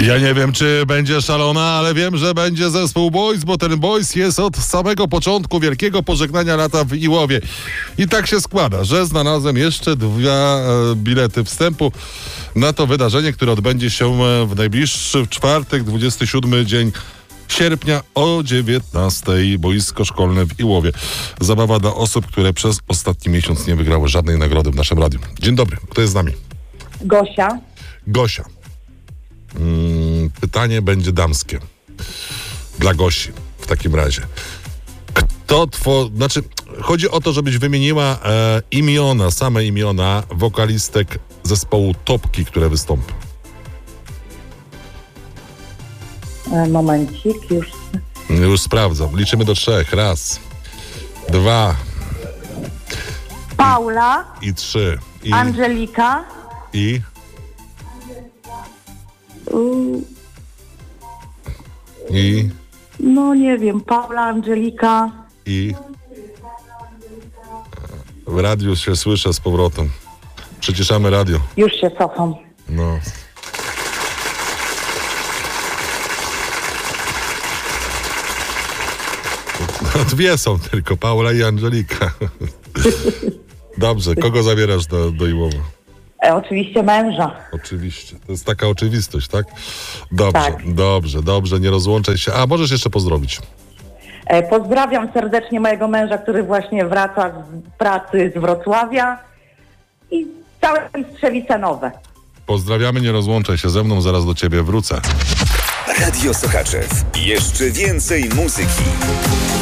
Ja nie wiem, czy będzie szalona, ale wiem, że będzie zespół Boys, bo ten Boys jest od samego początku wielkiego pożegnania lata w Iłowie. I tak się składa, że znalazłem jeszcze 2 bilety wstępu na to wydarzenie, które odbędzie się w najbliższy czwartek, 27 dzień sierpnia o 19:00, boisko szkolne w Iłowie. Zabawa dla osób, które przez ostatni miesiąc nie wygrały żadnej nagrody w naszym radiu. Dzień dobry, kto jest z nami? Gosia. Gosia. Pytanie będzie damskie. Dla Gosi w takim razie. Chodzi o to, żebyś wymieniła imiona, same imiona wokalistek zespołu Topki, które wystąpią. Momencik, już. Już sprawdzam. Liczymy do 3. 1, 2 Paula. i 3. Angelika. I No nie wiem, Paula, Angelika. w radiu się słyszę z powrotem. Przyciszamy radio. Już się cofam. No. No, 2 są tylko, Paula i Angelika. Dobrze, kogo zabierasz do Iłowa? Oczywiście męża. Oczywiście. To jest taka oczywistość, tak? Dobrze, Tak. dobrze, nie rozłączaj się. A, możesz jeszcze pozdrowić. Pozdrawiam serdecznie mojego męża, który właśnie wraca z pracy z Wrocławia i całe Mistrzewice Nowe. Pozdrawiamy, nie rozłączaj się ze mną, zaraz do ciebie wrócę. Radio Sochaczew. Jeszcze więcej muzyki.